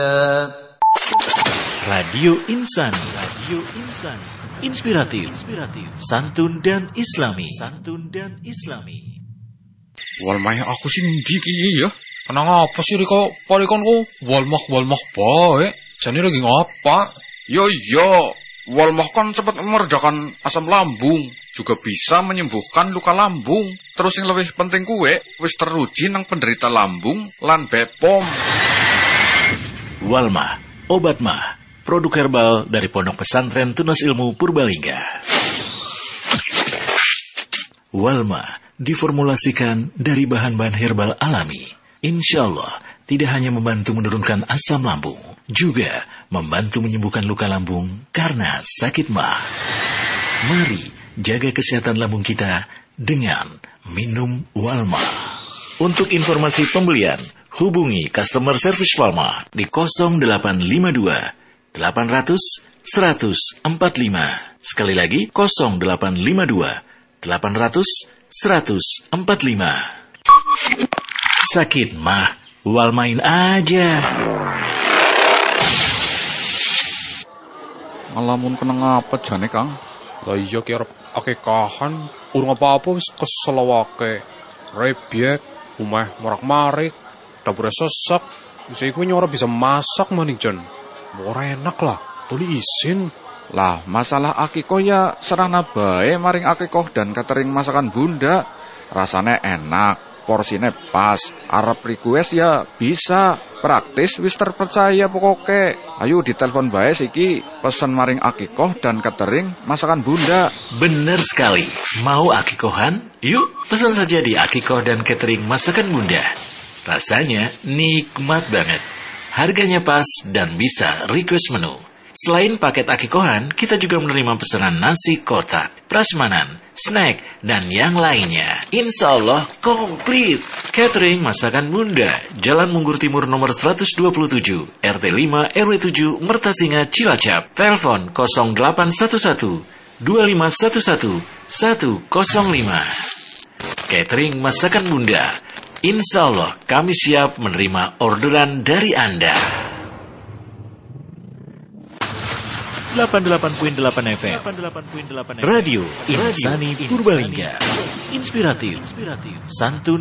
Radio Insani, inspiratif, santun dan islami. Walmah aku sih ndi ki ya? Kenang apa sih Riko? Parikonku walmah bae. Jane lagi ngapa? Yo, walmah kan cepat meredakan asam lambung, juga bisa menyembuhkan luka lambung. Terus yang lebih penting kuwe wis teruji nang penderita lambung lan Bepom. Walmah, obat mah, produk herbal dari Pondok Pesantren Tunas Ilmu Purbalingga. Walmah diformulasikan dari bahan-bahan herbal alami. Insya Allah tidak hanya membantu menurunkan asam lambung, juga membantu menyembuhkan luka lambung karena sakit mah. Mari jaga kesehatan lambung kita dengan minum Walmah. Untuk informasi pembelian, hubungi customer service Walmah di 0852 800 145. Sekali lagi 0852 800 145. Sakit mah, Walmain aja. Ngalamun kena ngapa jane, Kang? Lah iya ki arep akekahan, urung apa-apa wis kesel awake. Rebyek, umeh morak-marik, dapure sesek. Wis iku nyora bisa masak maning jan. Ora enak lah, tuli isin. Lah, masalah akikoh ya serana bae maring akikoh dan catering masakan Bunda. Rasanya enak, porsine pas. Arep request ya bisa. Praktis wis terpercaya pokoke. Ayo ditelepon bae siki, pesen maring akikoh dan catering masakan Bunda. Bener sekali. Mau akikohan? Yuk, pesan saja di akikoh dan catering masakan Bunda. Rasanya nikmat banget. Harganya pas dan bisa request menu. Selain paket akikohan, kita juga menerima pesanan nasi kotak, prasmanan, snack, dan yang lainnya. Insya Allah komplit. Catering masakan Bunda, Jalan Munggur Timur nomor 127, RT 5 RW 7, Mertasinga, Cilacap. Telepon 0811 2511 105. Catering masakan Bunda. Insya Allah kami siap menerima orderan dari Anda. 88.8 FM Radio Insani Purbalingga. Inspiratif, santun